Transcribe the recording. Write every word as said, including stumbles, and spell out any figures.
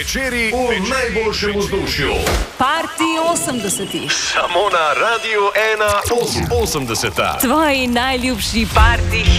Večeri v najboljšem vzdušju. Parti osemdesetih. Samo na Radiu ena osemdeseta. Tvoji najljubši parti